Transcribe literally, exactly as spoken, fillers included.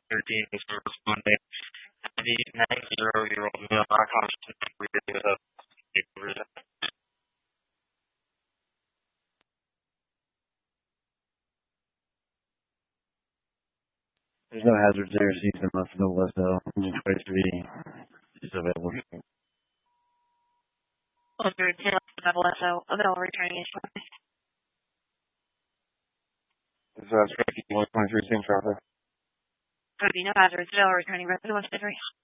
thirteen is responding. The nine-zero-year-old male not conscious with a There's no hazards there. She's the month no less though. Engine twenty-three is available. Under ten, double S O, available returning H one. This is uh, one twenty-three, same traffic. Could be no hazards, available returning resident one three.